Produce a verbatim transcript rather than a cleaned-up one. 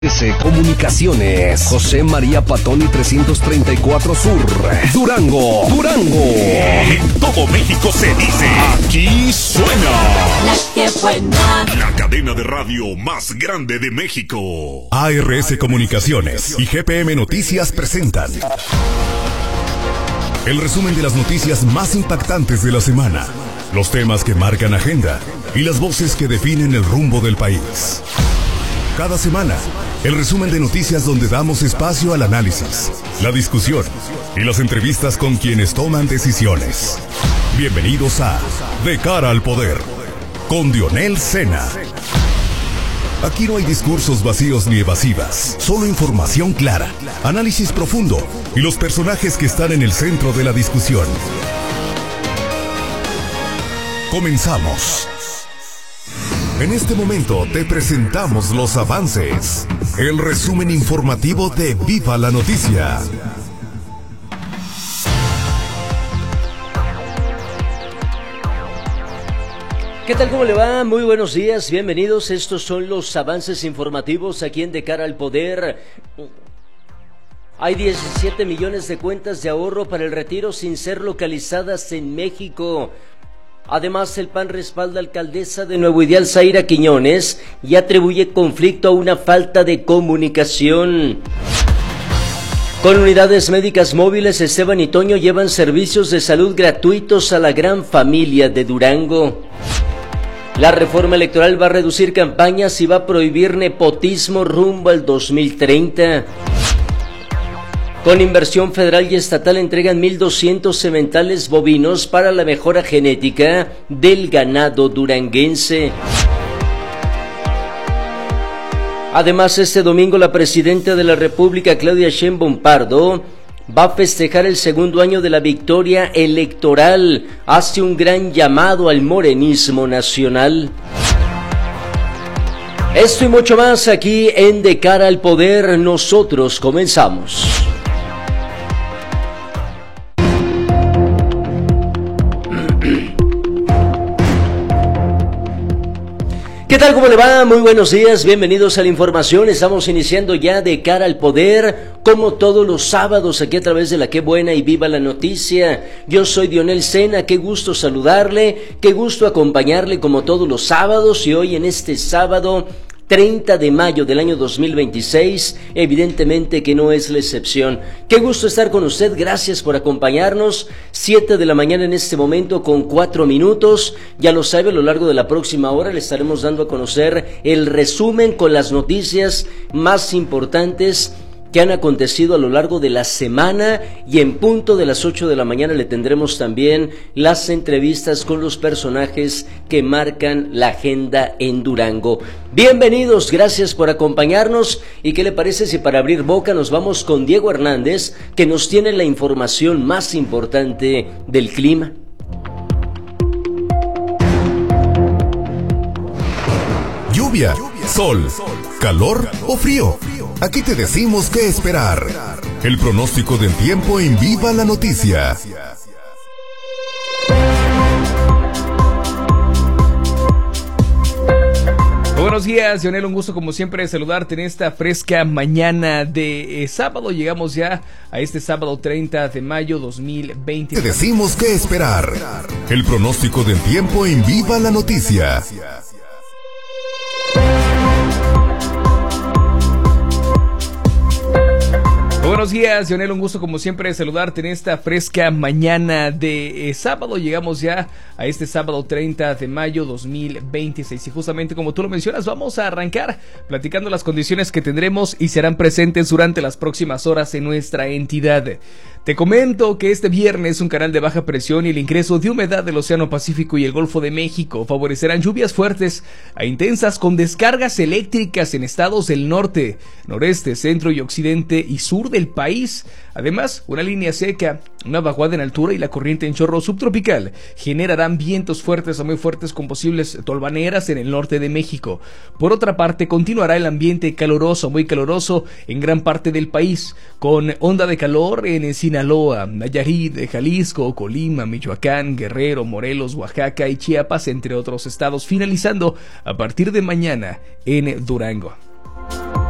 Comunicaciones, José María Patoni trescientos treinta y cuatro Sur, Durango, Durango. En todo México se dice, aquí suena La que buena, la cadena de radio más grande de México. A R S Comunicaciones y G P M Noticias presentan el resumen de las noticias más impactantes de la semana, los temas que marcan agenda y las voces que definen el rumbo del país. Cada semana, el resumen de noticias donde damos espacio al análisis, la discusión y las entrevistas con quienes toman decisiones. Bienvenidos a De Cara al Poder, con Dionel Sena. Aquí no hay discursos vacíos ni evasivas, solo información clara, análisis profundo y los personajes que están en el centro de la discusión. Comenzamos. En este momento te presentamos los avances, el resumen informativo de Viva la Noticia. ¿Qué tal? ¿Cómo le va? Muy buenos días, bienvenidos. Estos son los avances informativos aquí en De Cara al Poder. Hay diecisiete millones de cuentas de ahorro para el retiro sin ser localizadas en México. Además, el P A N respalda a la alcaldesa de Nuevo Ideal, Zaira Quiñones, y atribuye conflicto a una falta de comunicación. Con unidades médicas móviles, Esteban y Toño llevan servicios de salud gratuitos a la gran familia de Durango. La reforma electoral va a reducir campañas y va a prohibir nepotismo rumbo al dos mil treinta. Con inversión federal y estatal entregan mil doscientos sementales bovinos para la mejora genética del ganado duranguense. Además, este domingo la presidenta de la República, Claudia Sheinbaum Pardo, va a festejar el segundo año de la victoria electoral. Hace un gran llamado al morenismo nacional. Esto y mucho más aquí en De Cara al Poder. Nosotros comenzamos. ¿Qué tal? ¿Cómo le va? Muy buenos días, bienvenidos a la información. Estamos iniciando ya De Cara al Poder, como todos los sábados, aquí a través de la Qué Buena y Viva la Noticia. Yo soy Dionel Sena, qué gusto saludarle, qué gusto acompañarle como todos los sábados, y hoy en este sábado treinta de mayo del año dos mil veintiséis, evidentemente que no es la excepción. Qué gusto estar con usted, gracias por acompañarnos. Siete de la mañana en este momento con cuatro minutos. Ya lo sabe, a lo largo de la próxima hora le estaremos dando a conocer el resumen con las noticias más importantes que han acontecido a lo largo de la semana, y en punto de las ocho de la mañana le tendremos también las entrevistas con los personajes que marcan la agenda en Durango. Bienvenidos, gracias por acompañarnos. ¿Y qué le parece si para abrir boca nos vamos con Diego Hernández, que nos tiene la información más importante del clima? Lluvia, sol, calor o frío. Aquí te decimos qué esperar. El pronóstico del tiempo en Viva la Noticia. Buenos días, Lionel, un gusto como siempre saludarte en esta fresca mañana de eh, sábado. Llegamos ya a este sábado treinta de mayo dos mil veinte. Te decimos qué esperar. El pronóstico del tiempo en Viva la Noticia. Buenos días, Lionel, un gusto como siempre saludarte en esta fresca mañana de eh, sábado. Llegamos ya a este sábado treinta de mayo dos mil veintiséis, y justamente como tú lo mencionas, vamos a arrancar platicando las condiciones que tendremos y serán presentes durante las próximas horas en nuestra entidad. Te comento que este viernes un canal de baja presión y el ingreso de humedad del Océano Pacífico y el Golfo de México favorecerán lluvias fuertes a intensas con descargas eléctricas en estados del norte, noreste, centro y occidente y sur del país. Además, una línea seca, una vaguada en altura y la corriente en chorro subtropical generarán vientos fuertes a muy fuertes con posibles tolvaneras en el norte de México. Por otra parte, continuará el ambiente caluroso, muy caluroso en gran parte del país, con onda de calor en Sinaloa, Nayarit, Jalisco, Colima, Michoacán, Guerrero, Morelos, Oaxaca y Chiapas, entre otros estados, finalizando a partir de mañana en Durango.